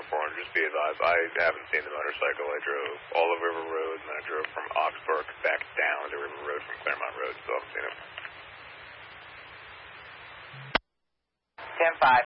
400, just be advised, I haven't seen the motorcycle. I drove all of River Road, and I drove from Oxbrook back down to River Road from Claremont Road, so I haven't seen it. 10-5.